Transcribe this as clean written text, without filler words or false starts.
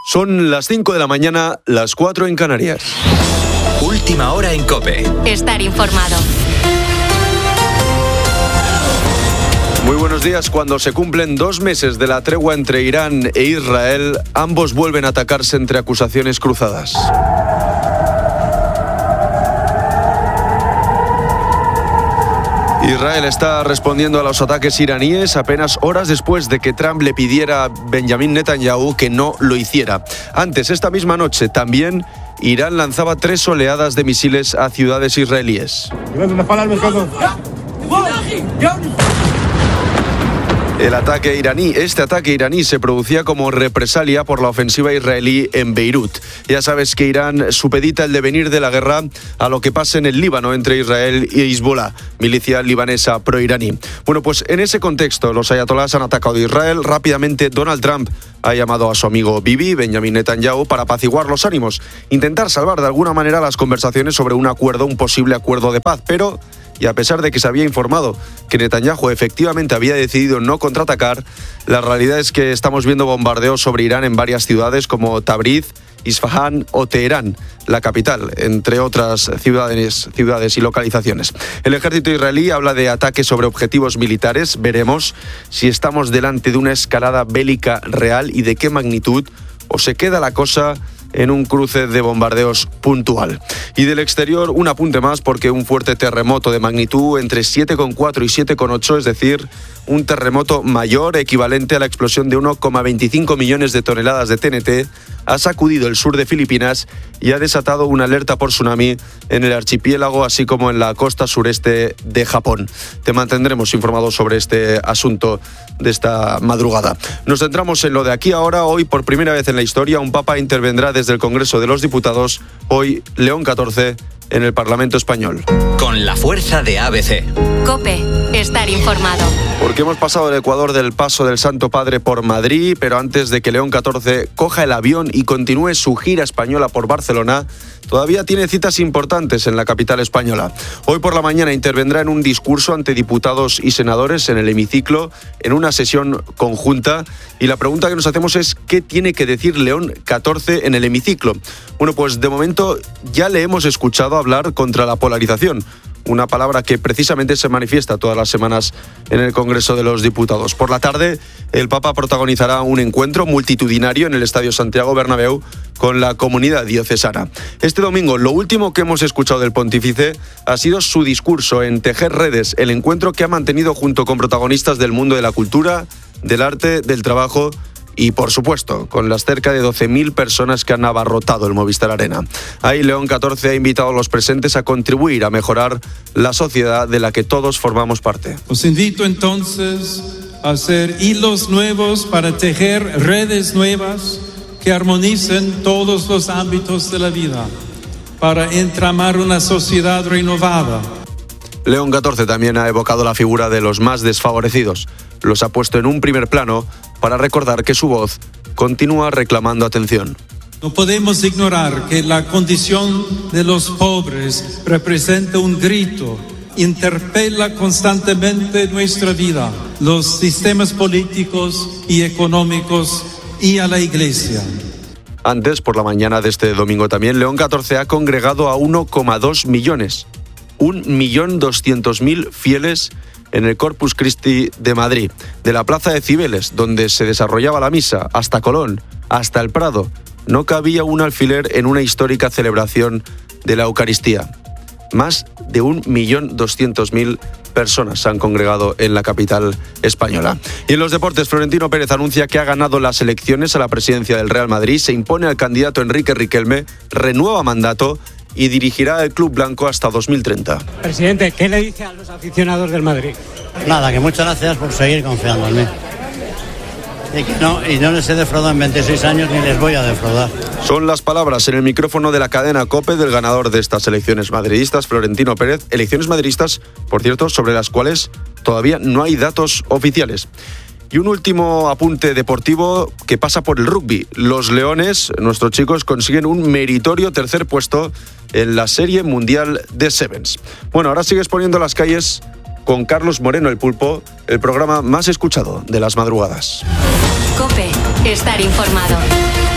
Son las 5 de la mañana, las 4 en Canarias. Última hora en COPE. Estar informado. Muy buenos días. Cuando se cumplen 2 meses de la tregua entre Irán e Israel, ambos vuelven a atacarse entre acusaciones cruzadas. Israel está respondiendo a los ataques iraníes apenas horas después de que Trump le pidiera a Benjamin Netanyahu que no lo hiciera. Antes, esta misma noche, también Irán lanzaba 3 oleadas de misiles a ciudades israelíes. Este ataque iraní se producía como represalia por la ofensiva israelí en Beirut. Ya sabes que Irán supedita el devenir de la guerra a lo que pasa en el Líbano entre Israel y Hezbollah, milicia libanesa pro-iraní. Bueno, pues en ese contexto los ayatolás han atacado a Israel. Rápidamente Donald Trump ha llamado a su amigo Bibi, Benjamin Netanyahu, para apaciguar los ánimos, intentar salvar de alguna manera las conversaciones sobre un posible acuerdo de paz, pero... Y a pesar de que se había informado que Netanyahu efectivamente había decidido no contraatacar, la realidad es que estamos viendo bombardeos sobre Irán en varias ciudades como Tabriz, Isfahán o Teherán, la capital, entre otras ciudades y localizaciones. El ejército israelí habla de ataques sobre objetivos militares. Veremos si estamos delante de una escalada bélica real y de qué magnitud, o se queda la cosa en un cruce de bombardeos puntual. Y del exterior, un apunte más, porque un fuerte terremoto de magnitud entre 7,4 y 7,8, es decir, un terremoto mayor, equivalente a la explosión de 1,25 millones de toneladas de TNT, ha sacudido el sur de Filipinas y ha desatado una alerta por tsunami en el archipiélago, así como en la costa sureste de Japón. Te mantendremos informado sobre este asunto de esta madrugada. Nos centramos en lo de aquí ahora. Hoy, por primera vez en la historia, un papa intervendrá desde el Congreso de los Diputados, hoy León XIV, en el Parlamento español. Con la fuerza de ABC. COPE, estar informado. Porque hemos pasado el Ecuador del paso del Santo Padre por Madrid, pero antes de que León XIV coja el avión y continúe su gira española por Barcelona, todavía tiene citas importantes en la capital española. Hoy por la mañana intervendrá en un discurso ante diputados y senadores en el hemiciclo, en una sesión conjunta, y la pregunta que nos hacemos es ¿qué tiene que decir León XIV en el hemiciclo? Bueno, pues de momento ya le hemos escuchado hablar contra la polarización, una palabra que precisamente se manifiesta todas las semanas en el Congreso de los Diputados. Por la tarde, el Papa protagonizará un encuentro multitudinario en el Estadio Santiago Bernabéu con la comunidad diocesana. Este domingo, lo último que hemos escuchado del pontífice ha sido su discurso en Tejer Redes, el encuentro que ha mantenido junto con protagonistas del mundo de la cultura, del arte, del trabajo y, por supuesto, con las cerca de 12.000 personas que han abarrotado el Movistar Arena. Ahí León XIV ha invitado a los presentes a contribuir a mejorar la sociedad de la que todos formamos parte. Os invito entonces a hacer hilos nuevos para tejer redes nuevas que armonicen todos los ámbitos de la vida, para entramar una sociedad renovada. León XIV también ha evocado la figura de los más desfavorecidos. Los ha puesto en un primer plano para recordar que su voz continúa reclamando atención. No podemos ignorar que la condición de los pobres representa un grito, interpela constantemente nuestra vida, los sistemas políticos y económicos y a la Iglesia. Antes, por la mañana de este domingo también, León XIV ha congregado a 1,2 millones. 1.200.000 fieles en el Corpus Christi de Madrid, de la Plaza de Cibeles, donde se desarrollaba la misa, hasta Colón, hasta el Prado. No cabía un alfiler en una histórica celebración de la Eucaristía. Más de 1.200.000 personas se han congregado en la capital española. Y en los deportes, Florentino Pérez anuncia que ha ganado las elecciones a la presidencia del Real Madrid, se impone al candidato Enrique Riquelme, renueva mandato y dirigirá el club blanco hasta 2030. Presidente, ¿qué le dice a los aficionados del Madrid? Nada, que muchas gracias por seguir confiando en mí. Y no les he defraudado en 26 años ni les voy a defraudar. Son las palabras en el micrófono de la cadena COPE del ganador de estas elecciones madridistas, Florentino Pérez. Elecciones madridistas, por cierto, sobre las cuales todavía no hay datos oficiales. Y un último apunte deportivo que pasa por el rugby. Los Leones, nuestros chicos, consiguen un meritorio tercer puesto en la Serie Mundial de Sevens. Bueno, ahora sigues poniendo las calles con Carlos Moreno, el Pulpo, el programa más escuchado de las madrugadas. COPE, estar informado.